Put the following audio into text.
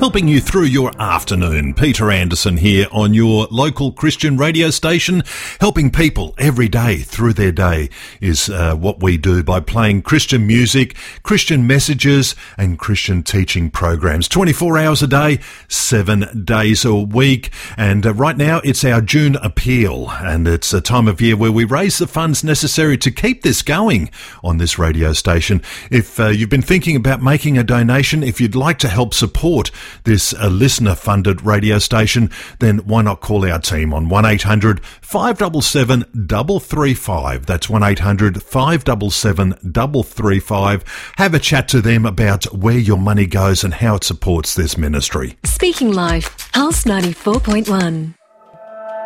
helping you through your afternoon. Peter Anderson here on your local Christian radio station. Helping people every day through their day is what we do by playing Christian music, Christian messages and Christian teaching programs. 24 hours a day, 7 days a week. And right now it's our June appeal, and it's a time of year where we raise the funds necessary to keep this going on this radio station. If you've been thinking about making a donation, if you'd like to help support this listener-funded radio station, then why not call our team on 1800 577 335. That's 1800 577 335. Have a chat to them about where your money goes and how it supports this ministry. Speaking Life, Pulse 94.1.